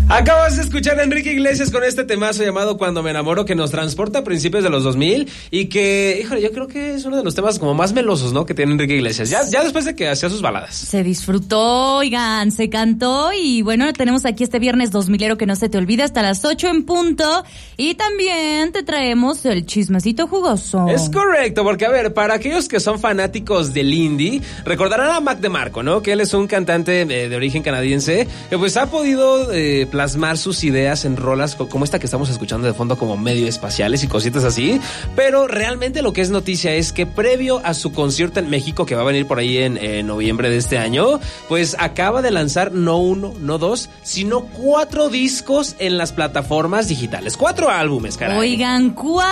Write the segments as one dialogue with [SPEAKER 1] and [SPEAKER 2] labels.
[SPEAKER 1] Acabas de escuchar a Enrique Iglesias con este temazo llamado Cuando me enamoro, que nos transporta a principios de los 2000 y que, híjole, yo creo que es uno de los temas como más melosos, ¿no?, que tiene Enrique Iglesias, ya después de que hacía sus baladas.
[SPEAKER 2] Se disfrutó, oigan, se cantó y bueno, tenemos aquí este viernes 2000ero que no se te olvida hasta las 8 en punto y también te traemos el chismecito jugoso.
[SPEAKER 1] Es correcto, porque a ver, para aquellos que son fanáticos del indie, recordarán a Mac DeMarco, ¿no?, que él es un cantante de origen canadiense que pues ha podido plasmar sus ideas en rolas como esta que estamos escuchando de fondo, como medio espaciales y cositas así, pero realmente lo que es noticia es que previo a su concierto en México, que va a venir por ahí en noviembre de este año, pues acaba de lanzar no uno, no dos, sino 4 discos en las plataformas digitales, 4 álbumes, caray.
[SPEAKER 2] Oigan,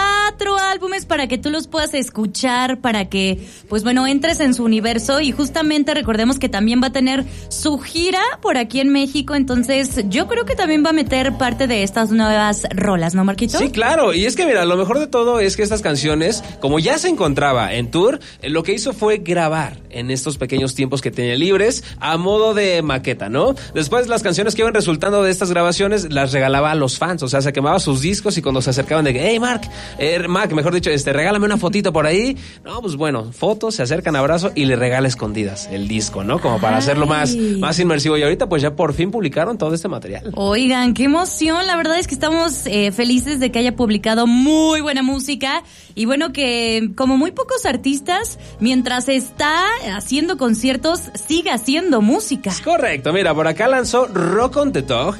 [SPEAKER 2] 4 álbumes para que tú los puedas escuchar, para que, pues bueno, entres en su universo y justamente recordemos que también va a tener su gira por aquí en México, entonces yo creo que también va a meter parte de estas nuevas rolas, ¿no, Marquito?
[SPEAKER 1] Sí, claro, y es que mira, lo mejor de todo es que estas canciones, como ya se encontraba en tour, lo que hizo fue grabar en estos pequeños tiempos que tenía libres a modo de maqueta, ¿no? Después las canciones que iban resultando de estas grabaciones las regalaba a los fans, o sea, se quemaba sus discos y cuando se acercaban de que, hey Mac, mejor dicho, regálame una fotito por ahí, no, pues bueno, fotos, se acercan, abrazo y le regala escondidas el disco, ¿no? Como para hacerlo más inmersivo, y ahorita pues ya por fin publicaron todo este material.
[SPEAKER 2] Oigan, qué emoción, la verdad es que estamos felices de que haya publicado muy buena música y bueno, que como muy pocos artistas, mientras está haciendo conciertos, sigue haciendo música.
[SPEAKER 1] Es correcto, mira, por acá lanzó Rock on the Dog,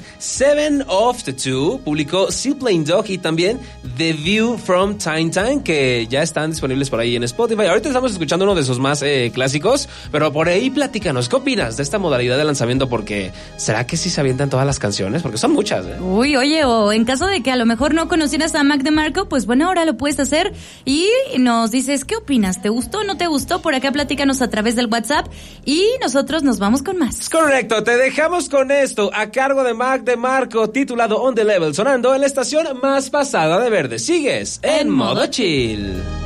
[SPEAKER 1] 7 of the 2, publicó Still Playing Dog y también The View from Time Time, que ya están disponibles por ahí en Spotify. Ahorita estamos escuchando uno de sus más clásicos, pero por ahí platícanos, ¿qué opinas de esta modalidad de lanzamiento? Porque, ¿será que sí se avientan todas las canciones? Porque son muchas, ¿eh?
[SPEAKER 2] Uy, oye, o en caso de que a lo mejor no conocieras a Mac DeMarco, pues bueno, ahora lo puedes hacer y nos dices, ¿qué opinas? ¿Te gustó o no te gustó? Por acá platícanos a través del WhatsApp y nosotros nos vamos con más.
[SPEAKER 1] Es correcto, te dejamos con esto a cargo de Mac DeMarco, titulado On The Level, sonando en la estación más pasada de verde. Sigues en modo chill.